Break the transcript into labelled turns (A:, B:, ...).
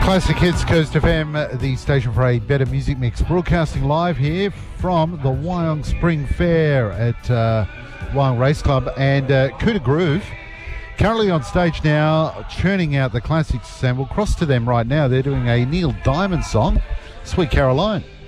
A: Classic Hits, Coast FM, the station for a better music mix. Broadcasting live here from the Wyong Spring Fair at Wyong Race Club and Coup de Groove. Currently on stage now, churning out the classics, and we'll cross to them right now. They're doing a Neil Diamond song, Sweet Caroline.